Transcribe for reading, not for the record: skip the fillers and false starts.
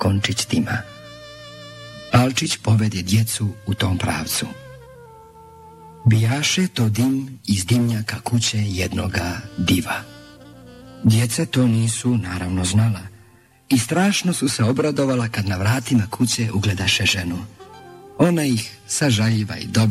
končić tima. Alčić povede djecu u tom pravcu. Bijaše to dim iz dimnjaka kuće jednoga diva. Djeca to nisu naravno znala i strašno su se obradovala kad na vratima kuće ugledaše ženu. Ona ih sažaljiva i dobra